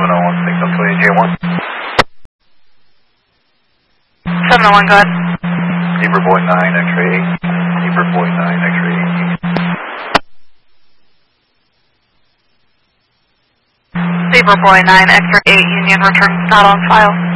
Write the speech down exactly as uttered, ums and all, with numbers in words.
seven oh one, signal to A J one. seven oh one, go ahead. Zebra Boy nine, X-ray eight. Zebra Boy nine, X-ray eight. Zebra Boy nine, X-ray eight, Union returns not on file.